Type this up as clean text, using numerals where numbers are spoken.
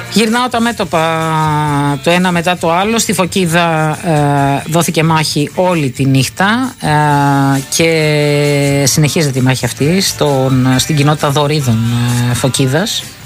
Γυρνάω τα μέτωπα το ένα μετά το άλλο. Στη Φωκίδα δόθηκε μάχη όλη τη νύχτα και συνεχίζεται η μάχη αυτή στην κοινότητα Δωρίδων Φωκίδας.